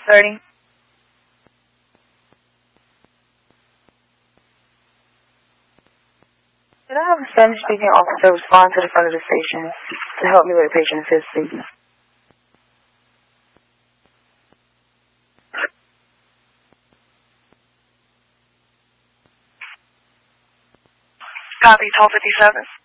30. Can I have a Spanish-speaking officer respond to the front of the station to help me with a patient assist, please? Copy, 1257.